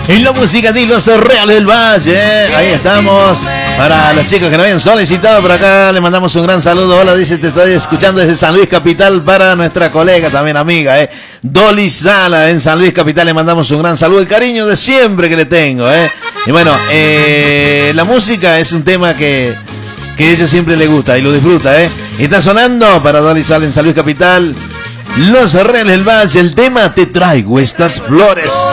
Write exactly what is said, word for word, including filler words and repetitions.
En la música de Los Reales del Valle. Ahí estamos. Para los chicos que nos habían solicitado por acá, le mandamos un gran saludo. Hola, dice, te estoy escuchando desde San Luis Capital, para nuestra colega, también amiga, eh, Dolly Sala, en San Luis Capital. Le mandamos un gran saludo, el cariño de siempre que le tengo, eh. Y bueno, eh, la música es un tema que, que a ella siempre le gusta y lo disfruta, eh. Y está sonando para Dolly Sala en San Luis Capital, Los Reales del Valle, el tema Te traigo estas flores.